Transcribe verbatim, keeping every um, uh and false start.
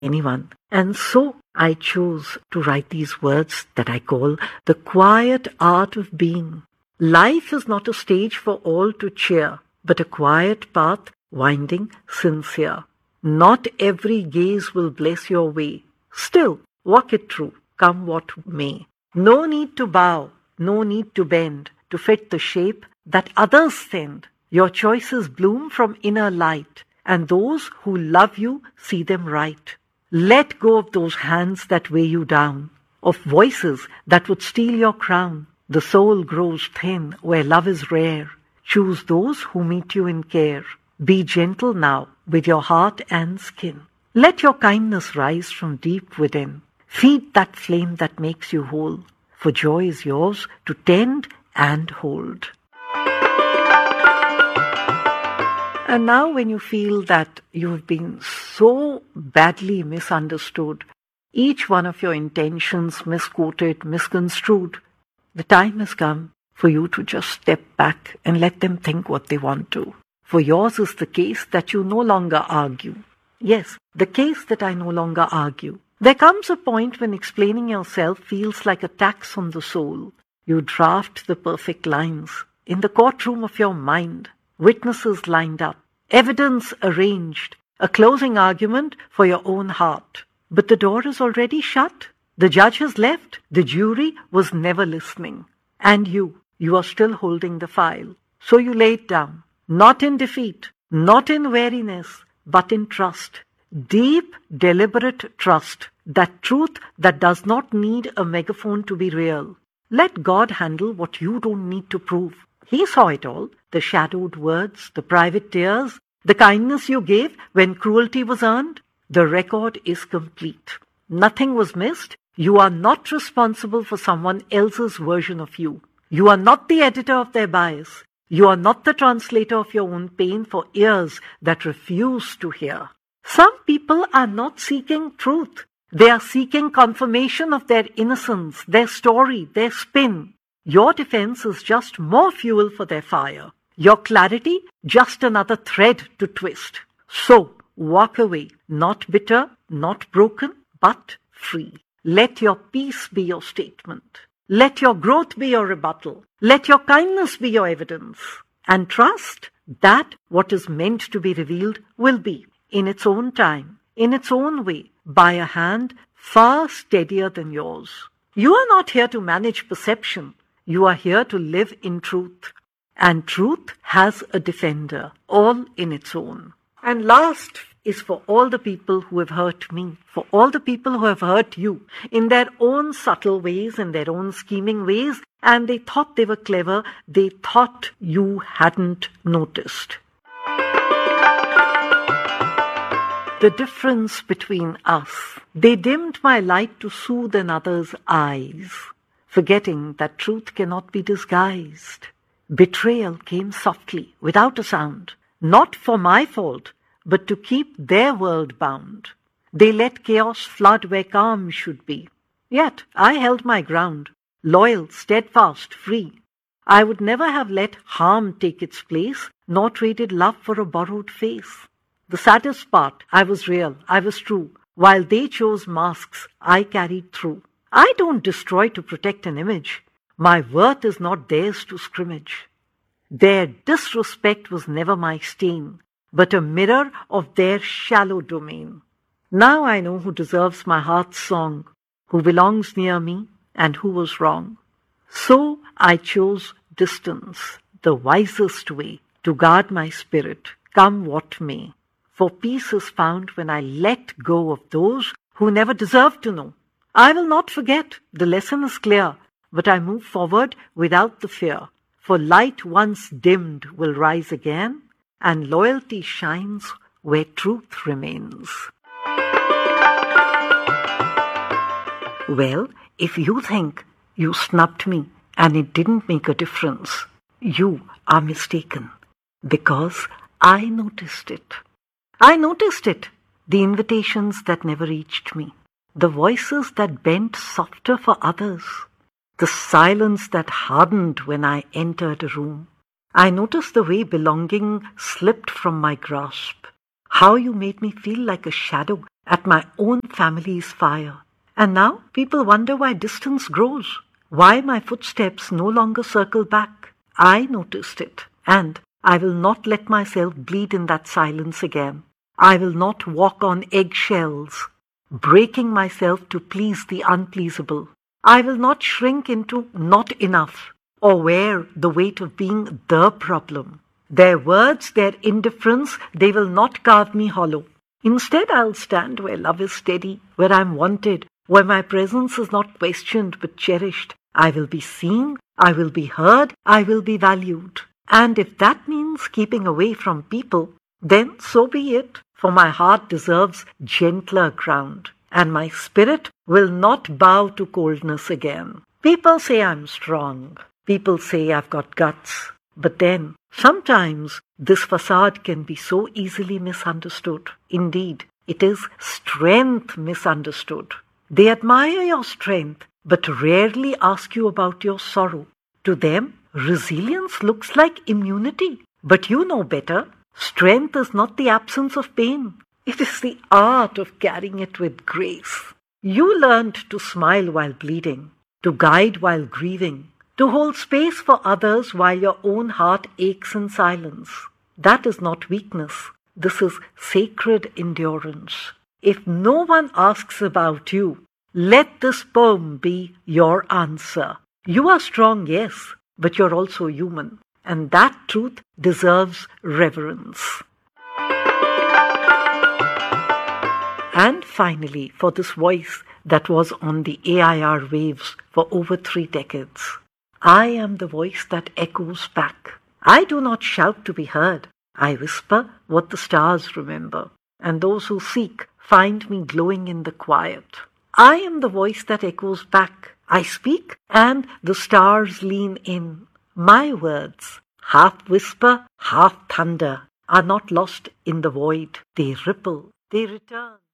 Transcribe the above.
anyone. And so I chose to write these words that I call the quiet art of being. Life is not a stage for all to cheer, but a quiet path winding sincere. Not every gaze will bless your way. Still, walk it through, come what may. No need to bow, no need to bend, to fit the shape that others send. Your choices bloom from inner light, and those who love you see them right. Let go of those hands that weigh you down, of voices that would steal your crown. The soul grows thin where love is rare. Choose those who meet you in care. Be gentle now with your heart and skin. Let your kindness rise from deep within. Feed that flame that makes you whole, for joy is yours to tend and hold. And now when you feel that you have been so badly misunderstood, each one of your intentions misquoted, misconstrued, the time has come for you to just step back and let them think what they want to. For yours is the case that you no longer argue. Yes, the case that I no longer argue. There comes a point when explaining yourself feels like a tax on the soul. You draft the perfect lines in the courtroom of your mind, witnesses lined up, evidence arranged, a closing argument for your own heart. But the door is already shut. The judge has left. The jury was never listening. And you, you are still holding the file. So you lay it down, not in defeat, not in weariness, but in trust. Deep, deliberate trust. That truth that does not need a megaphone to be real. Let God handle what you don't need to prove. He saw it all, the shadowed words, the private tears, the kindness you gave when cruelty was earned. The record is complete. Nothing was missed. You are not responsible for someone else's version of you. You are not the editor of their bias. You are not the translator of your own pain for ears that refuse to hear. Some people are not seeking truth. They are seeking confirmation of their innocence, their story, their spin. Your defense is just more fuel for their fire. Your clarity, just another thread to twist. So, walk away, not bitter, not broken, but free. Let your peace be your statement. Let your growth be your rebuttal. Let your kindness be your evidence. And trust that what is meant to be revealed will be, in its own time, in its own way, by a hand far steadier than yours. You are not here to manage perception. You are here to live in truth. And truth has a defender, all in its own. And last is for all the people who have hurt me, for all the people who have hurt you, in their own subtle ways, in their own scheming ways, and they thought they were clever, they thought you hadn't noticed. The difference between us. They dimmed my light to soothe another's eyes, forgetting that truth cannot be disguised. Betrayal came softly, without a sound, not for my fault, but to keep their world bound. They let chaos flood where calm should be. Yet I held my ground, loyal, steadfast, free. I would never have let harm take its place, nor traded love for a borrowed face. The saddest part, I was real, I was true. While they chose masks, I carried through. I don't destroy to protect an image. My worth is not theirs to scrimmage. Their disrespect was never my stain, but a mirror of their shallow domain. Now I know who deserves my heart's song, who belongs near me, and who was wrong. So I chose distance, the wisest way to guard my spirit, come what may. For peace is found when I let go of those who never deserved to know. I will not forget, the lesson is clear, but I move forward without the fear. For light once dimmed will rise again, and loyalty shines where truth remains. Well, if you think you snubbed me and it didn't make a difference, you are mistaken, because I noticed it. I noticed it, the invitations that never reached me, the voices that bent softer for others, the silence that hardened when I entered a room. I noticed the way belonging slipped from my grasp, how you made me feel like a shadow at my own family's fire. And now people wonder why distance grows, why my footsteps no longer circle back. I noticed it, and I will not let myself bleed in that silence again. I will not walk on eggshells, breaking myself to please the unpleasable. I will not shrink into not enough or wear the weight of being the problem. Their words, their indifference, they will not carve me hollow. Instead, I'll stand where love is steady, where I'm wanted, where my presence is not questioned but cherished. I will be seen, I will be heard, I will be valued. And if that means keeping away from people, then so be it, for my heart deserves gentler ground, and my spirit will not bow to coldness again. People say I'm strong. People say I've got guts. But then, sometimes this facade can be so easily misunderstood. Indeed, it is strength misunderstood. They admire your strength, but rarely ask you about your sorrow. To them, resilience looks like immunity. But you know better. Strength is not the absence of pain. It is the art of carrying it with grace. You learned to smile while bleeding, to guide while grieving, to hold space for others while your own heart aches in silence. That is not weakness. This is sacred endurance. If no one asks about you, let this poem be your answer. You are strong, yes, but you're also human, and that truth deserves reverence. And finally, for this voice that was on the A I R waves for over three decades, I am the voice that echoes back. I do not shout to be heard. I whisper what the stars remember, and those who seek find me glowing in the quiet. I am the voice that echoes back. I speak, and the stars lean in. My words, half whisper, half thunder, are not lost in the void. They ripple, they return.